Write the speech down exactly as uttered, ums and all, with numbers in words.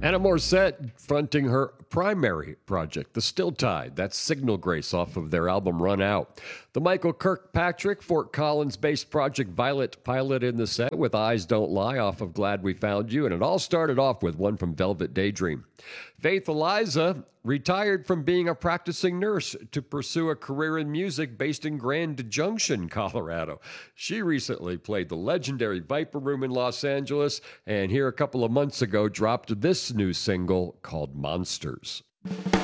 Anna Morissette fronting her primary project, The Still Tide. That's Signal Grace off of their album Run Out. The Michael Kirkpatrick, Fort Collins-based project Violet Pilot in the set with Eyes Don't Lie off of Glad We Found You. And it all started off with one from Velvet Daydream. Faith Eliza retired from being a practicing nurse to pursue a career in music based in Grand Junction, Colorado. She recently played the legendary Viper Room in Los Angeles, and here a couple of months ago dropped this new single called Monsters.